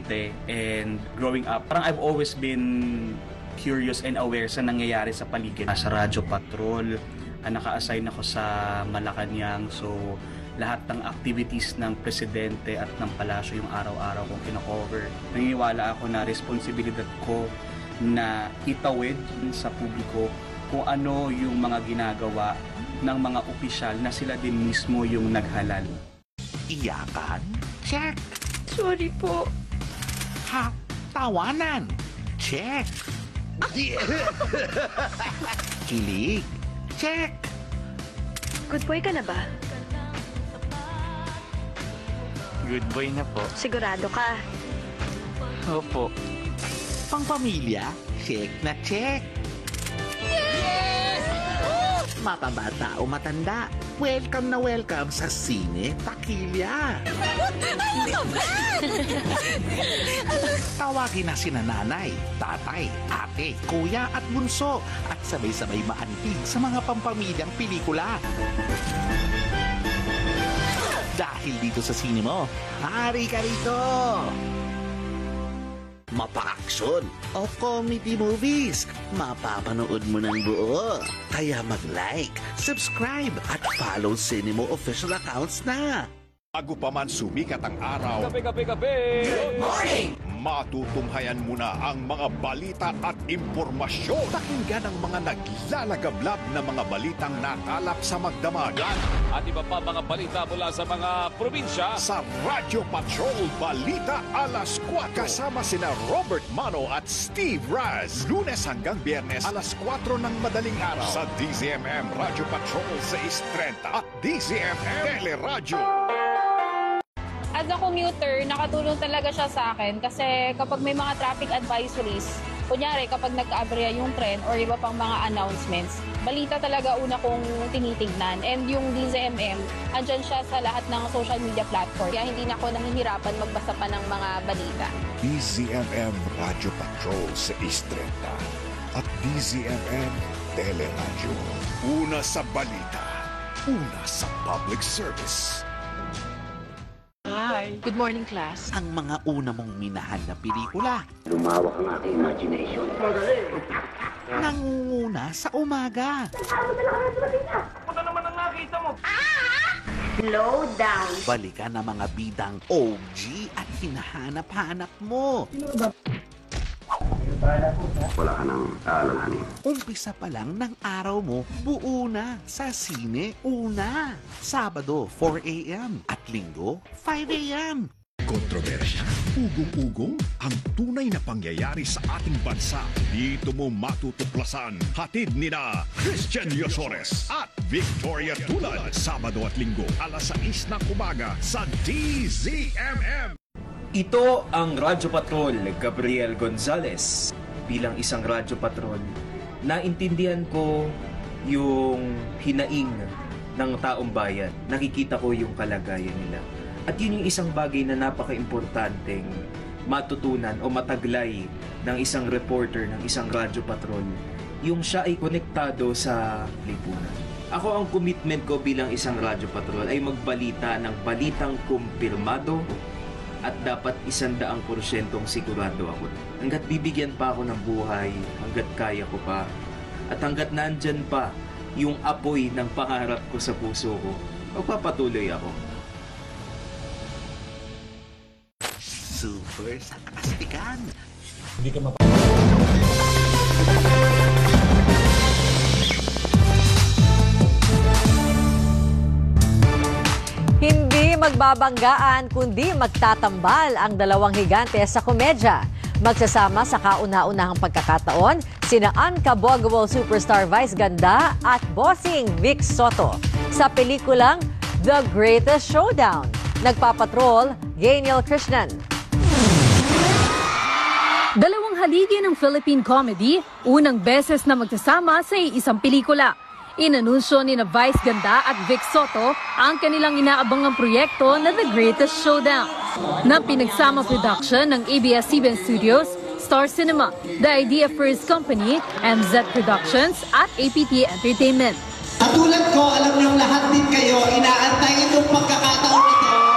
presidente. And growing up, parang I've always been curious and aware sa nangyayari sa paligid. Sa Radyo Patrol, naka-assign ako sa Malacanang. So lahat ng activities ng presidente at ng palasyo yung araw-araw kong kino-cover. Naniniwala ako na responsibilidad ko na itawid sa publiko kung ano yung mga ginagawa ng mga opisyal na sila din mismo yung naghalal. Iyakan? Check! Sorry po. Ha? Tawanan? Check! Kilig? Check! Good boy ka na ba? Good boy na po. Sigurado ka? Opo. Pangpamilya? Check na check! Mapabata o matanda, welcome na welcome sa Sine Takilya. Tawagin na sina nanay, tatay, ate, kuya at bunso at sabay-sabay maantig sa mga pampamilyang pelikula. Dahil dito sa sine mo, hari ka rito! Mapa-action o comedy movies, mapapanood mo ng buo. Kaya mag-like, subscribe at follow Cinemo official accounts na. Bago pa man sumikat ang araw, Kape! Good morning! Matutunghayan mo na ang mga balita at impormasyon. Pakinggan ang mga naglalagablab na mga balitang nakalap sa magdamagan. At iba pa mga balita mula sa mga probinsya. Sa Radyo Patrol Balita Alas 4. Kasama sina Robert Mano at Steve Raz. Lunes hanggang Biyernes alas 4 ng madaling araw. Sa DZMM Radyo Patrol 630 at DZMM Teleradyo. As a commuter, nakatulong talaga siya sa akin kasi kapag may mga traffic advisories, kunyari kapag nag-aberya yung tren or iba pang mga announcements, balita talaga una kong tinitignan. And yung DZMM, andyan siya sa lahat ng social media platform. Kaya hindi na ako nahihirapan magbasa pa ng mga balita. DZMM Radyo Patrol 630 at DZMM Teleradyo. Una sa balita, una sa public service. Hi. Good morning, class. Ang mga una mong minahal na pelikula. Lumawak ang aking imagination. Nangunguna sa umaga. Ano naman ang nakita mo? Slow down. Balikan ang mga bidang OG at hinahanap-hanap mo. Wala ka nang aalalahanin. Umpisa pa lang ng araw mo, buo na sa Sine Una. Sabado, 4 a.m. at Linggo, 5 a.m. Kontrobersya, ugong-ugong, ang tunay na pangyayari sa ating bansa. Dito mo matutuklasan. Hatid ni na Christian Yosores at Victoria Tulad. Sabado at Linggo, alas 6 ng umaga sa DZMM. Ito ang Radyo Patrol, Gabriel Gonzalez. Bilang isang Radyo Patrol, naintindihan ko yung hinaing ng taong bayan. Nakikita ko yung kalagayan nila. At yun yung isang bagay na napaka-importanteng matutunan o mataglay ng isang reporter ng isang Radyo Patrol. Yung siya ay konektado sa lipunan. Ako, ang commitment ko bilang isang Radyo Patrol ay magbalita ng balitang kumpirmado at dapat 100% sigurado ako. Hanggat bibigyan pa ako ng buhay, hanggat kaya ko pa, at hanggat nandyan pa yung apoy ng pangarap ko sa puso ko, magpapatuloy ako. Super sakastikan. Hindi ka Hindi magbabanggaan kundi magtatambal ang dalawang higante sa komedya. Magsasama sa kauna-unahang pagkakataon sina Unkaboggable superstar Vice Ganda at Bossing Vic Soto sa pelikulang The Greatest Showdown. Nagpapatrol, Gaynil Krishnan. Dalawang haligi ng Philippine comedy, unang beses na magsasama sa isang pelikula. Inanunsyo ni na Vice Ganda at Vic Soto ang kanilang inaabangang proyekto na The Greatest Showdown na pinagsama production ng ABS-CBN Studios, Star Cinema, The Idea First Company, MZ Productions at APT Entertainment. At tulad ko, alam niyong lahat din kayo, inaantay itong pagkakataon ito